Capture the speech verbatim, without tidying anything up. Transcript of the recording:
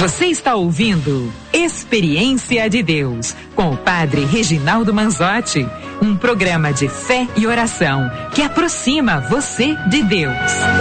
Você está ouvindo Experiência de Deus, com o Padre Reginaldo Manzotti, um programa de fé e oração que aproxima você de Deus.